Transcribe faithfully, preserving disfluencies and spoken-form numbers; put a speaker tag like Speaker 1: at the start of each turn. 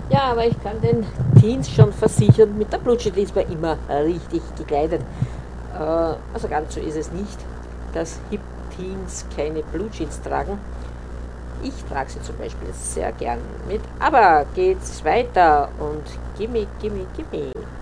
Speaker 1: Ja, aber ich kann den Teens schon versichern, mit der Blue Jeans ist man immer richtig gekleidet. Äh, also ganz so ist es nicht, dass Hip Teens keine Blue Jeans tragen. Ich trage sie zum Beispiel sehr gern mit. Aber geht's weiter und gimme, gimme, gimme.